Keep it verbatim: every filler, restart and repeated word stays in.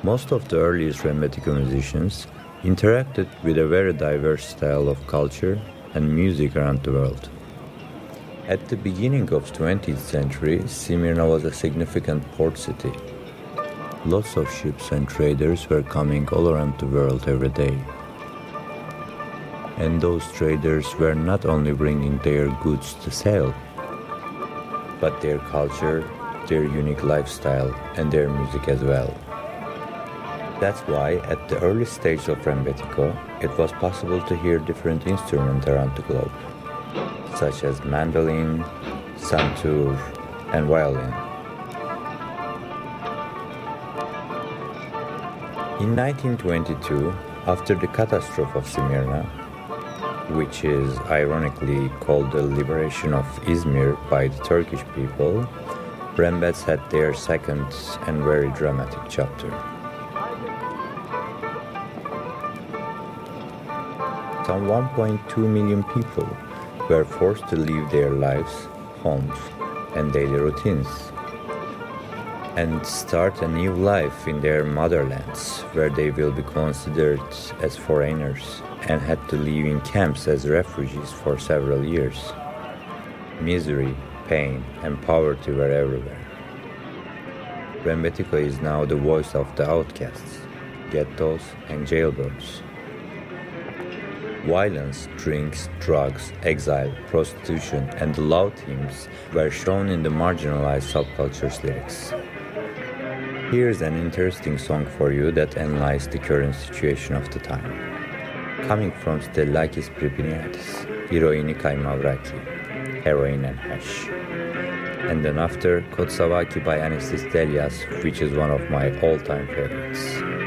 Most of the earliest Rembetiko musicians interacted with a very diverse style of culture and music around the world. At the beginning of the twentieth century, Smyrna was a significant port city. Lots of ships and traders were coming all around the world every day. And those traders were not only bringing their goods to sell, but their culture, their unique lifestyle, and their music as well. That's why at the early stage of Rembetiko, it was possible to hear different instruments around the globe, such as mandolin, santur, and violin. In nineteen twenty-two, after the catastrophe of Smyrna, which is ironically called the liberation of Izmir by the Turkish people, Rembets had their second and very dramatic chapter. Some one point two million people were forced to leave their lives, homes, and daily routines, and start a new life in their motherlands, where they will be considered as foreigners and had to live in camps as refugees for several years. Misery, pain, and poverty were everywhere. Rembetiko is now the voice of the outcasts, ghettos, and jailbirds. Violence, drinks, drugs, exile, prostitution, and the love themes were shown in the marginalized subculture's lyrics. Here's an interesting song for you that analyzes the current situation of the time. Coming from Stellakis Pripiniatis, Heroini Kaimavraki, Heroin and Hash. And then after, Kotsavaki by Anistis Delias, which is one of my all-time favorites.